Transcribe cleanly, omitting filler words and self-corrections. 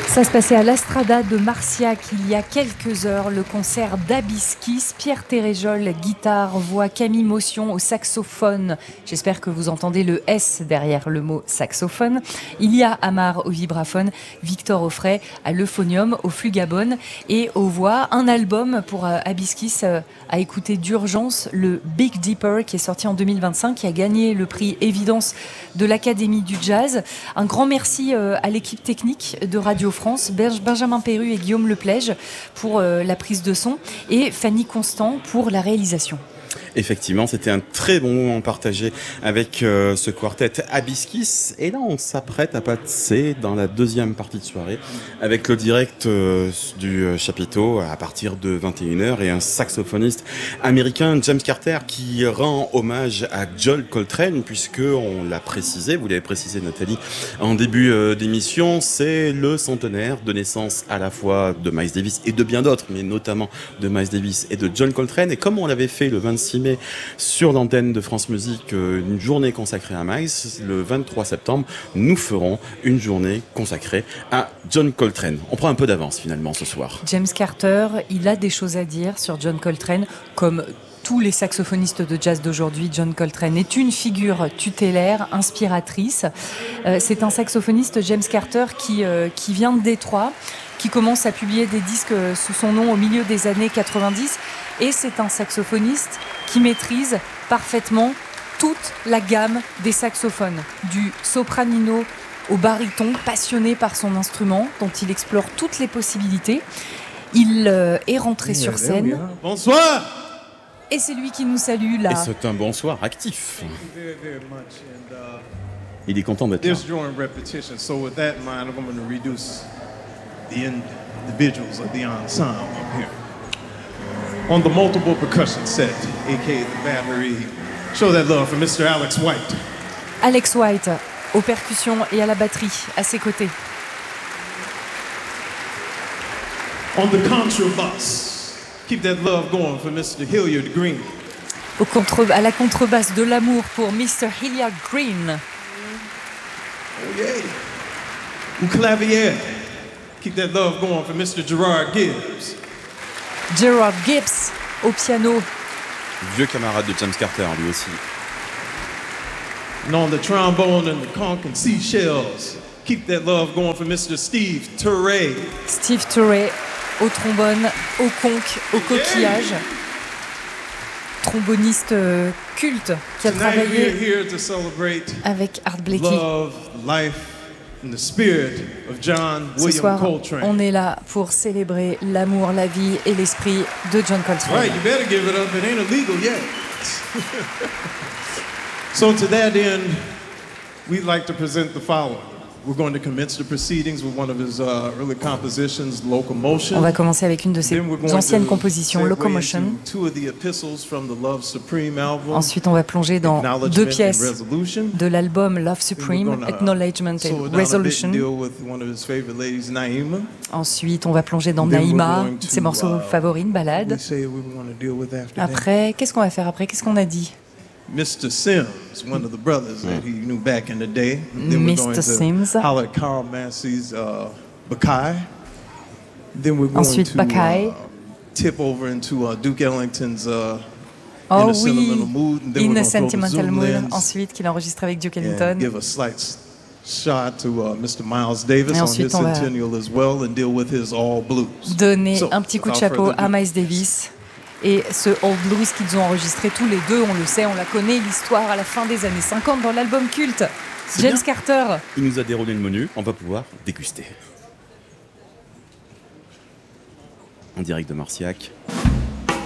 Ça se passait à l'Astrada de Marciac il y a quelques heures, le concert d'Abiskis, Pierre Téréjol, guitare, voix, Camille Motion au saxophone. J'espère que vous entendez le S derrière le mot saxophone. Il y a Amar au vibraphone, Victor Offray à l'euphonium, au flugabone et aux voix. Un album pour Abiskis à écouter d'urgence, le Big Dipper qui est sorti en 2025, qui a gagné le prix Évidence de l'Académie du Jazz. Un grand merci à l'équipe technique de Radio France, Benjamin Perru et Guillaume Leplège pour la prise de son et Fanny Constant pour la réalisation. Effectivement, c'était un très bon moment partagé avec ce quartet Abiskis. Et là, on s'apprête à passer dans la deuxième partie de soirée avec le direct du chapiteau à partir de 21h et un saxophoniste américain, James Carter, qui rend hommage à John Coltrane, puisque on l'a précisé, vous l'avez précisé Nathalie, en début d'émission, c'est le centenaire de naissance à la fois de Miles Davis et de bien d'autres, mais notamment de Miles Davis et de John Coltrane. Et comme on l'avait fait le 26 mai sur l'antenne de France Musique, une journée consacrée à Miles, le 23 septembre, nous ferons une journée consacrée à John Coltrane. On prend un peu d'avance finalement ce soir. James Carter, il a des choses à dire sur John Coltrane, comme tous les saxophonistes de jazz d'aujourd'hui. John Coltrane est une figure tutélaire, inspiratrice. C'est un saxophoniste, James Carter, qui vient de Détroit, qui commence à publier des disques sous son nom au milieu des années 90. Et c'est un saxophoniste qui maîtrise parfaitement toute la gamme des saxophones, du sopranino au baryton, passionné par son instrument, dont il explore toutes les possibilités. Il est rentré sur scène. Bonsoir! Et c'est lui qui nous salue là. Et c'est un bonsoir actif. Il est content d'être là. The individuals of the ensemble up here. On the multiple percussion set, aka the battery, show that love for Mr. Alex White. Alex White, aux percussions et à la batterie, à ses côtés. On the contrabass, keep that love going for Mr. Hilliard Green. À la contrebasse, de l'amour pour Mr. Hilliard Green. Oh yeah. Au clavier, keep that love going for Mr. Gerard Gibbs. Gerard Gibbs au piano. Vieux camarade de James Carter, lui aussi. And on the trombone and the conch and seashells, keep that love going for Mr. Steve Turre. Steve Turre au trombone, au conch, au coquillage. Tromboniste culte qui a travaillé avec Art Blakey. Love, life, and the spirit of John Ce William soir, Coltrane. on est là pour célébrer l'amour, la vie et l'esprit de John Coltrane. Right, you better give it up. It ain't illegal yet. So to that end, we'd like to present the following. We're going to commence the proceedings with one of his early compositions, Locomotion. On va commencer avec une de ses anciennes compositions, Locomotion. Two of the epistles from the Love Supreme album. Ensuite, on va plonger dans deux pièces de l'album Love Supreme, Acknowledgement et Resolution. Ensuite, on va plonger dans Naïma, ses morceaux favoris, une balade. Après, qu'est-ce qu'on va faire après? Qu'est-ce qu'on a dit? Mr. Sims, one of the brothers that he knew back in the day. Then we're going Mr. Sims. to holler at Carl Massey's Bacchae. Then we're going Ensuite, Bacchae. Tip over into Duke Ellington's Oh In a oui, Sentimental Mood. And then In we're a going to throw the Sentimental zoom Mood. lens Ensuite, qu'il enregistre avec Duke and Ellington. give a slight shot to Mr. Miles Davis Et on ensuite, his on va centennial as well and deal with his all blues. Donner So, un petit coup de without chapeau further à ado. Miles Davis et ce Old Blues qu'ils ont enregistré tous les deux. On le sait, on la connaît, l'histoire à la fin des années 50 dans l'album culte. C'est James bien. Carter. Il nous a déroulé le menu, on va pouvoir déguster. En direct de Marciac.